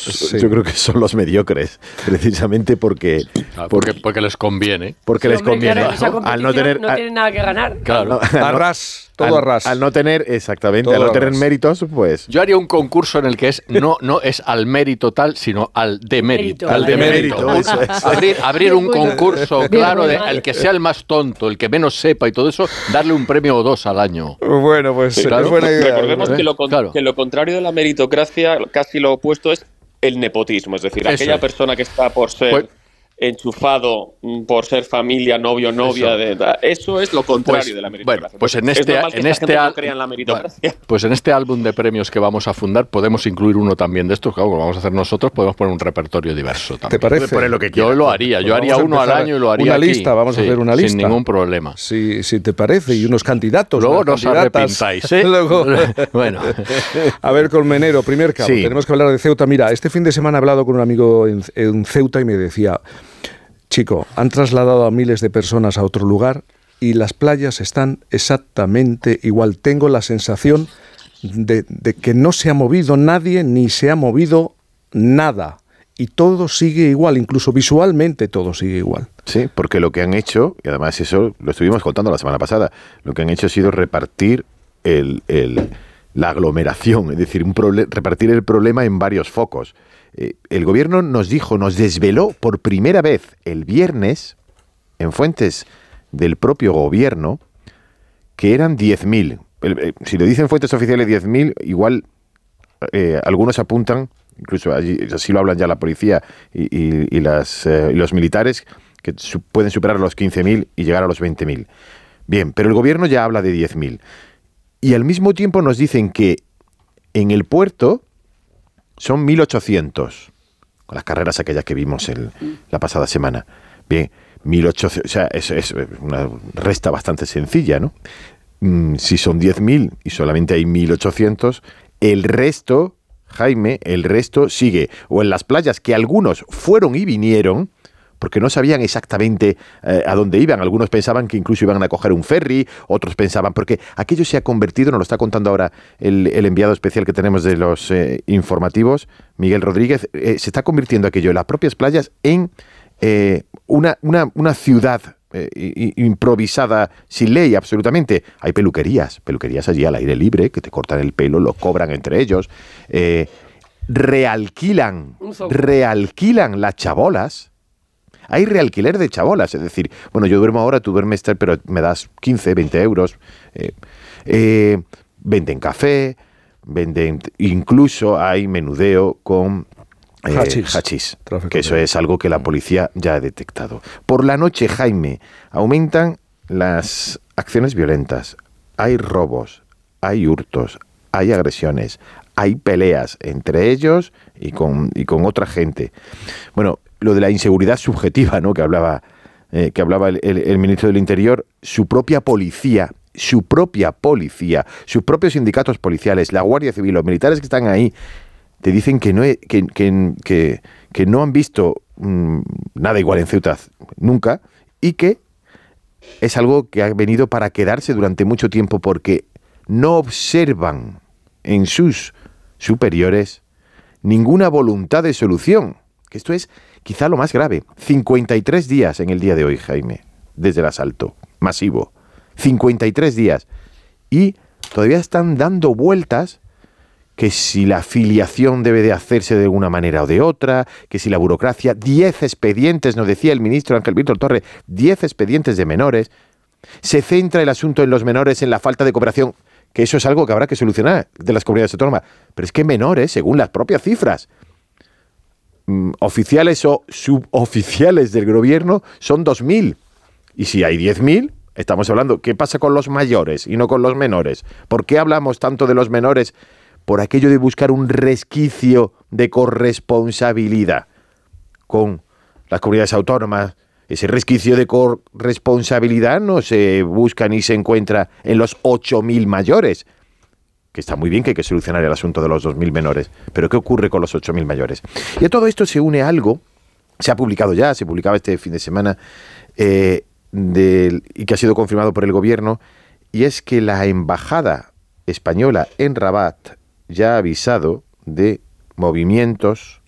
Sí. Yo creo que son los mediocres, precisamente porque les conviene. Porque les conviene. Claro, al no tener, no tienen nada que ganar. Claro. Todo a ras. Al no tener, exactamente, al no tener méritos, pues... Yo haría un concurso en el que no es al mérito tal, sino al demérito. Al demérito. Eso es. Abrir un concurso, claro, de el que sea el más tonto, el que menos sepa y todo eso, darle un premio o dos al año. Bueno, pues claro. Es buena idea. Recordemos que lo contrario de la meritocracia, casi lo opuesto, es el nepotismo. Es decir, aquella persona que está por ser... enchufado por ser familia, novio, novia, eso es lo contrario de la meritocracia. Bueno, pues en este álbum de premios que vamos a fundar podemos incluir uno también de estos, claro, como vamos a hacer nosotros, podemos poner un repertorio diverso también. ¿Te parece? Poner lo que yo lo haría, yo haría uno al año y lo haría una lista, aquí. Vamos a hacer una lista. Sin ningún problema. Si te parece, y unos candidatos. Luego no os arrepintáis, ¿eh? Luego... Bueno. A ver, Colmenero, primer cabo, tenemos que hablar de Ceuta. Mira, este fin de semana he hablado con un amigo en Ceuta y me decía... Chico, han trasladado a miles de personas a otro lugar y las playas están exactamente igual. Tengo la sensación de que no se ha movido nadie ni se ha movido nada. Y todo sigue igual, incluso visualmente todo sigue igual. Sí, porque lo que han hecho, y además eso lo estuvimos contando la semana pasada, lo que han hecho ha sido repartir la aglomeración, es decir, repartir el problema en varios focos. El gobierno nos desveló por primera vez el viernes, en fuentes del propio gobierno, que eran 10.000. Si le dicen fuentes oficiales 10.000, igual algunos apuntan, incluso así lo hablan ya la policía y los militares, que pueden superar los 15.000 y llegar a los 20.000. Bien, pero el gobierno ya habla de 10.000. Y al mismo tiempo nos dicen que en el puerto son 1.800, con las carreras aquellas que vimos la pasada semana. Bien, 1.800, o sea, es una resta bastante sencilla, ¿no? Si son 10.000 y solamente hay 1.800, el resto, Jaime, sigue o en las playas que algunos fueron y vinieron, porque no sabían exactamente a dónde iban. Algunos pensaban que incluso iban a coger un ferry, otros pensaban, porque aquello se ha convertido, nos lo está contando ahora el enviado especial que tenemos de los informativos, Miguel Rodríguez, se está convirtiendo aquello en las propias playas en una ciudad improvisada, sin ley absolutamente. Hay peluquerías allí al aire libre, que te cortan el pelo, lo cobran entre ellos, realquilan las chabolas. Hay realquiler de chabolas, es decir, bueno, yo duermo ahora, tú duermes, pero me das 15, 20 euros. Venden café, incluso hay menudeo con hachís, que eso es algo que la policía ya ha detectado. Por la noche, Jaime, aumentan las acciones violentas. Hay robos, hay hurtos, hay agresiones, hay peleas entre ellos y con otra gente. Bueno, lo de la inseguridad subjetiva, ¿no?, que hablaba el ministro del Interior, su propia policía, sus propios sindicatos policiales, la Guardia Civil, los militares que están ahí, te dicen que no han visto nada igual en Ceuta nunca, y que es algo que ha venido para quedarse durante mucho tiempo, porque no observan en sus superiores ninguna voluntad de solución. Que esto es quizá lo más grave. 53 días en el día de hoy, Jaime, desde el asalto masivo. 53 días. Y todavía están dando vueltas que si la afiliación debe de hacerse de una manera o de otra, que si la burocracia, 10 expedientes, nos decía el ministro Ángel Víctor Torre, 10 expedientes de menores. Se centra el asunto en los menores, en la falta de cooperación, que eso es algo que habrá que solucionar de las comunidades autónomas. Pero es que menores, según las propias cifras, oficiales o suboficiales del gobierno, son 2.000. Y si hay 10.000, estamos hablando, ¿qué pasa con los mayores y no con los menores? ¿Por qué hablamos tanto de los menores? Por aquello de buscar un resquicio de corresponsabilidad con las comunidades autónomas. Ese resquicio de corresponsabilidad no se busca ni se encuentra en los 8.000 mayores, que está muy bien, que hay que solucionar el asunto de los 2.000 menores, pero ¿qué ocurre con los 8.000 mayores? Y a todo esto se une algo, se publicaba este fin de semana, y que ha sido confirmado por el gobierno, y es que la embajada española en Rabat ya ha avisado de movimientos